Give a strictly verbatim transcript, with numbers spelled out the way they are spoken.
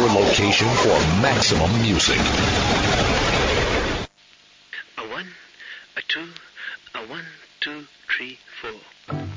your location for maximum music. A one, a two, a one, two, three, four.